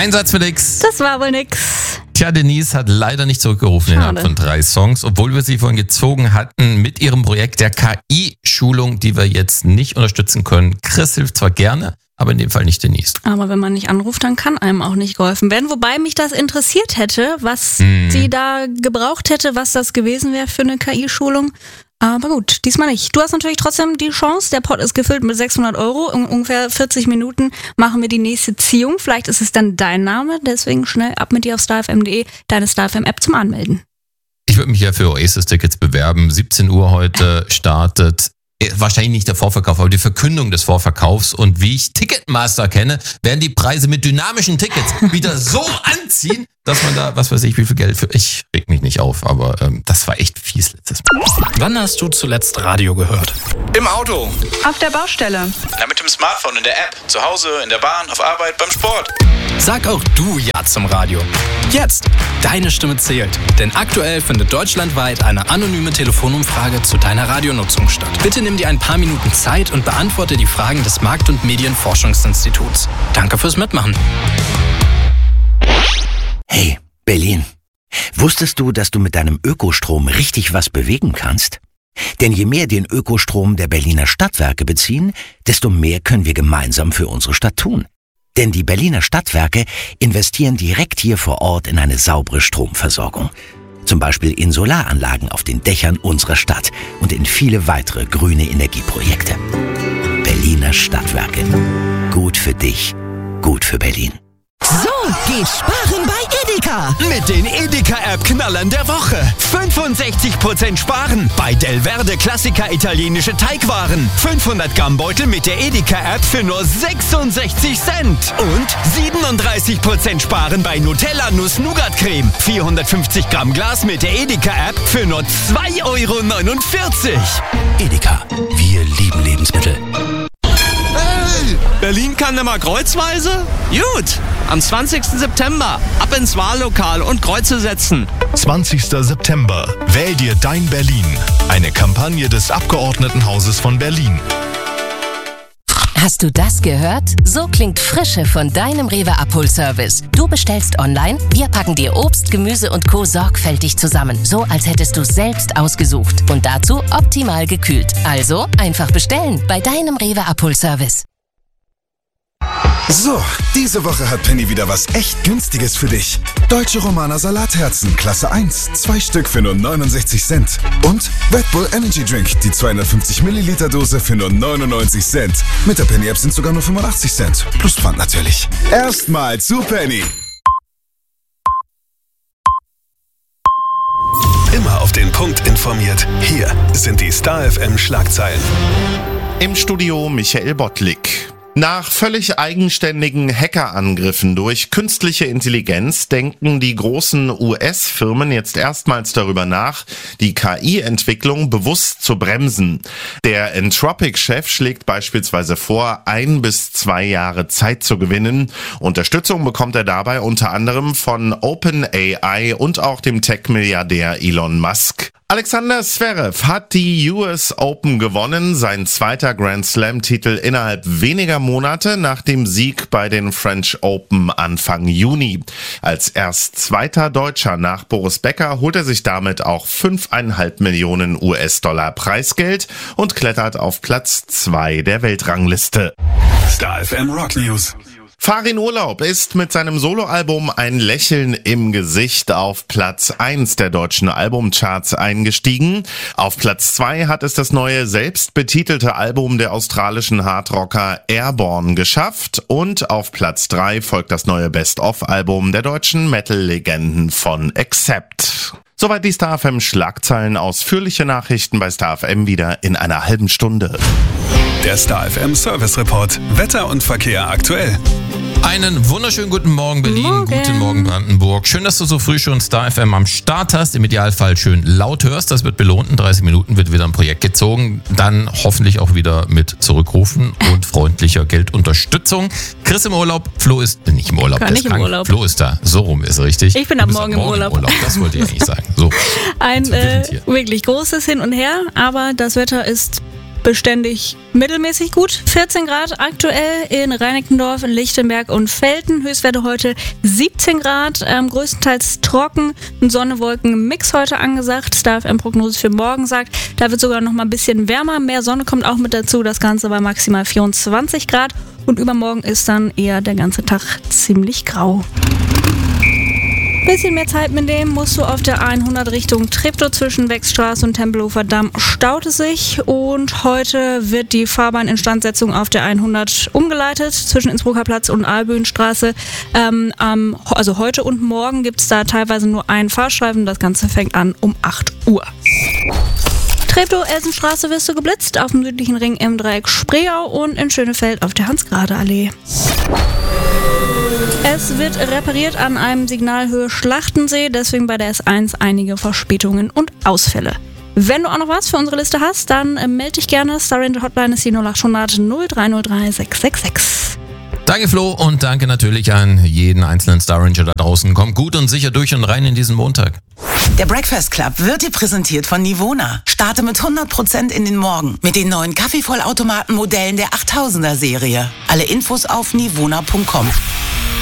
Einsatz für nix. Das war wohl nix. Tja, Denise hat leider nicht zurückgerufen innerhalb von 3 Songs, obwohl wir sie vorhin gezogen hatten mit ihrem Projekt der KI-Schulung, die wir jetzt nicht unterstützen können. Chris hilft zwar gerne, aber in dem Fall nicht Denise. Aber wenn man nicht anruft, dann kann einem auch nicht geholfen werden. Wobei mich das interessiert hätte, was sie da gebraucht hätte, was das gewesen wäre für eine KI-Schulung. Aber gut, diesmal nicht. Du hast natürlich trotzdem die Chance. Der Pot ist gefüllt mit 600 €. In ungefähr 40 Minuten machen wir die nächste Ziehung. Vielleicht ist es dann dein Name. Deswegen schnell ab mit dir auf starfm.de, deine StarFM-App zum Anmelden. Ich würde mich ja für Oasis-Tickets bewerben. 17 Uhr heute startet wahrscheinlich nicht der Vorverkauf, aber die Verkündung des Vorverkaufs. Und wie ich Ticketmaster kenne, werden die Preise mit dynamischen Tickets wieder so anziehen, dass man da, was weiß ich, wie viel Geld für... Ich reg mich nicht auf, aber das war echt fies letztes Mal. Wann hast du zuletzt Radio gehört? Im Auto. Auf der Baustelle. Na, mit dem Smartphone, in der App. Zu Hause, in der Bahn, auf Arbeit, beim Sport. Sag auch du Ja zum Radio. Jetzt! Deine Stimme zählt. Denn aktuell findet deutschlandweit eine anonyme Telefonumfrage zu deiner Radionutzung statt. Bitte nimm dir ein paar Minuten Zeit und beantworte die Fragen des Markt- und Medienforschungsinstituts. Danke fürs Mitmachen. Hey, Berlin. Wusstest du, dass du mit deinem Ökostrom richtig was bewegen kannst? Denn je mehr den Ökostrom der Berliner Stadtwerke beziehen, desto mehr können wir gemeinsam für unsere Stadt tun. Denn die Berliner Stadtwerke investieren direkt hier vor Ort in eine saubere Stromversorgung. Zum Beispiel in Solaranlagen auf den Dächern unserer Stadt und in viele weitere grüne Energieprojekte. Berliner Stadtwerke. Gut für dich, gut für Berlin. So geht sparen bei Edeka. Mit den Edeka-App-Knallern der Woche. 65% sparen bei Delverde Klassiker italienische Teigwaren. 500 Gramm Beutel mit der Edeka-App für nur 66 Cent. Und 37% sparen bei Nutella Nuss-Nougat-Creme. 450 Gramm Glas mit der Edeka-App für nur 2,49 €. Edeka, wir lieben Lebensmittel. Berlin kann nimmer kreuzweise? Gut, am 20. September ab ins Wahllokal und Kreuze setzen. 20. September. Wähl dir dein Berlin. Eine Kampagne des Abgeordnetenhauses von Berlin. Hast du das gehört? So klingt Frische von deinem Rewe-Abholservice. Du bestellst online, wir packen dir Obst, Gemüse und Co. sorgfältig zusammen. So, als hättest du selbst ausgesucht. Und dazu optimal gekühlt. Also einfach bestellen bei deinem Rewe-Abholservice. So, diese Woche hat Penny wieder was echt Günstiges für dich. Deutsche Romaner Salatherzen, Klasse 1, 2 Stück für nur 69 Cent. Und Red Bull Energy Drink, die 250 Milliliter Dose für nur 99 Cent. Mit der Penny App sind sogar nur 85 Cent. Plus Pfand natürlich. Erstmal zu Penny. Immer auf den Punkt informiert. Hier sind die StarFM Schlagzeilen. Im Studio Michael Bottlik. Nach völlig eigenständigen Hackerangriffen durch künstliche Intelligenz denken die großen US-Firmen jetzt erstmals darüber nach, die KI-Entwicklung bewusst zu bremsen. Der Anthropic-Chef schlägt beispielsweise vor, 1 bis 2 Jahre Zeit zu gewinnen. Unterstützung bekommt er dabei unter anderem von OpenAI und auch dem Tech-Milliardär Elon Musk. Alexander Zverev hat die US Open gewonnen, sein zweiter Grand Slam-Titel innerhalb weniger Monate nach dem Sieg bei den French Open Anfang Juni. Als erst zweiter Deutscher nach Boris Becker holt er sich damit auch 5,5 Millionen US-Dollar Preisgeld und klettert auf Platz 2 der Weltrangliste. StarFM Rock News. Farin Urlaub ist mit seinem Soloalbum Ein Lächeln im Gesicht auf Platz 1 der deutschen Albumcharts eingestiegen. Auf Platz 2 hat es das neue selbstbetitelte Album der australischen Hardrocker Airborne geschafft und auf Platz 3 folgt das neue Best-of-Album der deutschen Metal-Legenden von Accept. Soweit die StarFM Schlagzeilen. Ausführliche Nachrichten bei StarFM wieder in einer halben Stunde. Der StarFM Service Report. Wetter und Verkehr aktuell. Einen wunderschönen guten Morgen Berlin, Guten Morgen Brandenburg. Schön, dass du so früh schon StarFM am Start hast. Im Idealfall schön laut hörst. Das wird belohnt. In 30 Minuten wird wieder ein Projekt gezogen. Dann hoffentlich auch wieder mit Zurückrufen und freundlicher Geldunterstückung. Chris im Urlaub, Flo ist nicht im Urlaub. Nicht im Urlaub. Flo ist da. So rum ist richtig. Ich bin ab morgen im Urlaub. Das wollte ich eigentlich sagen. So. Ein wirklich großes Hin und Her, aber das Wetter ist beständig mittelmäßig gut. 14 Grad aktuell in Reinickendorf, Lichtenberg und Velten. Höchstwerte heute 17 Grad, größtenteils trocken. Ein Sonne-Wolken-Mix heute angesagt. Star FM-Prognose für morgen sagt, da wird sogar noch mal ein bisschen wärmer. Mehr Sonne kommt auch mit dazu. Das Ganze bei maximal 24 Grad. Und übermorgen ist dann eher der ganze Tag ziemlich grau. Bisschen mehr Zeit mitnehmen musst du auf der 100 Richtung Treptow zwischen Wechsstraße und Tempelhofer Damm. Staut es sich und heute wird die Fahrbahninstandsetzung auf der 100 umgeleitet zwischen Innsbrucker Platz und Albühnstraße. Also heute und morgen gibt es da teilweise nur einen Fahrstreifen. Das Ganze fängt an um 8 Uhr. Treptow-Elsenstraße wirst du geblitzt auf dem südlichen Ring im Dreieck Spreeau und in Schönefeld auf der Hans-Grade-Allee. Es wird repariert an einem Signalhöhe Schlachtensee, deswegen bei der S1 einige Verspätungen und Ausfälle. Wenn du auch noch was für unsere Liste hast, dann melde dich gerne. Star Ranger Hotline ist die 0800 0303 666. Danke Flo und danke natürlich an jeden einzelnen Star Ranger da draußen. Kommt gut und sicher durch und rein in diesen Montag. Der Breakfast Club wird dir präsentiert von Nivona. Starte mit 100% in den Morgen mit den neuen Kaffeevollautomaten-Modellen der 8000er Serie. Alle Infos auf nivona.com.